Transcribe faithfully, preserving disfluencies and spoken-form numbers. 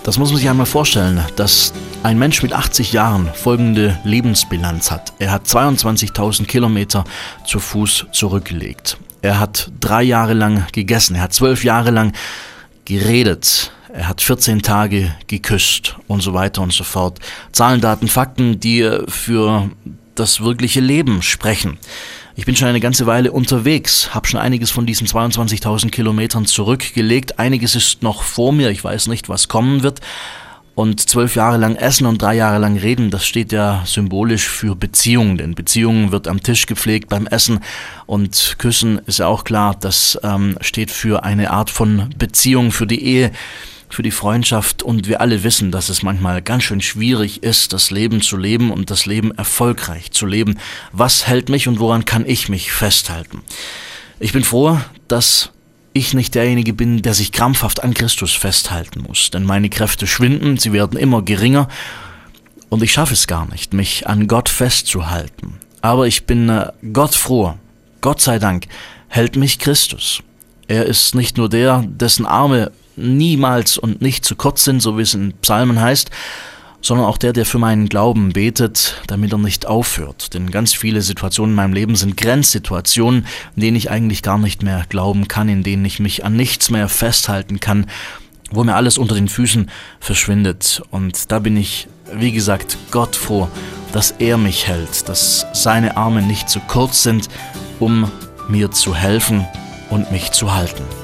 Das muss man sich einmal vorstellen, dass ein Mensch mit achtzig Jahren folgende Lebensbilanz hat. Er hat zweiundzwanzigtausend Kilometer zu Fuß zurückgelegt. Er hat drei Jahre lang gegessen, er hat zwölf Jahre lang geredet, er hat vierzehn Tage geküsst und so weiter und so fort. Zahlen, Daten, Fakten, die für das wirkliche Leben sprechen. Ich bin schon eine ganze Weile unterwegs, habe schon einiges von diesen zweiundzwanzigtausend Kilometern zurückgelegt. Einiges ist noch vor mir, ich weiß nicht, was kommen wird. Und zwölf Jahre lang essen und drei Jahre lang reden, das steht ja symbolisch für Beziehungen. Denn Beziehungen wird am Tisch gepflegt beim Essen. Und Küssen ist ja auch klar, das ähm, steht für eine Art von Beziehung, für die Ehe, für die Freundschaft. Und wir alle wissen, dass es manchmal ganz schön schwierig ist, das Leben zu leben und das Leben erfolgreich zu leben. Was hält mich und woran kann ich mich festhalten? Ich bin froh, dass ich nicht derjenige bin, der sich krampfhaft an Christus festhalten muss. Denn meine Kräfte schwinden, sie werden immer geringer und ich schaffe es gar nicht, mich an Gott festzuhalten. Aber ich bin äh, Gott froh. Gott sei Dank hält mich Christus. Er ist nicht nur der, dessen Arme niemals und nicht zu kurz sind, so wie es in Psalmen heißt, sondern auch der, der für meinen Glauben betet, damit er nicht aufhört. Denn ganz viele Situationen in meinem Leben sind Grenzsituationen, in denen ich eigentlich gar nicht mehr glauben kann, in denen ich mich an nichts mehr festhalten kann, wo mir alles unter den Füßen verschwindet. Und da bin ich, wie gesagt, Gott froh, dass er mich hält, dass seine Arme nicht zu kurz sind, um mir zu helfen und mich zu halten.